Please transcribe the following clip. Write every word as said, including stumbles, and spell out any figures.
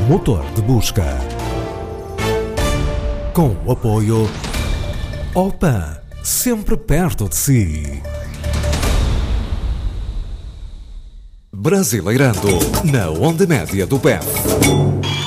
motor de busca. Com o apoio Opan, sempre perto de si. Brasileirando na onda média do P E F.